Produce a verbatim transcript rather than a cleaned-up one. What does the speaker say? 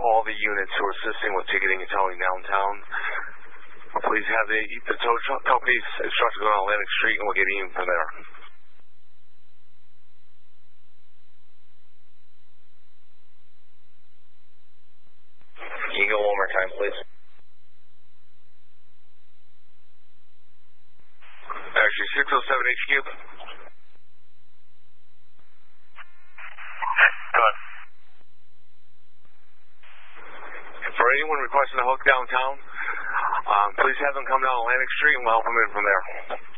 all the units who are assisting with ticketing and towing downtown, please have the, the tow truck companies instructed to go down Atlantic Street, and we'll get even from there. Can you go one more time, please? Actually, six oh seven H Q. Go ahead. For anyone requesting a hook downtown, um, please have them come down Atlantic Street, and we'll help them in from there.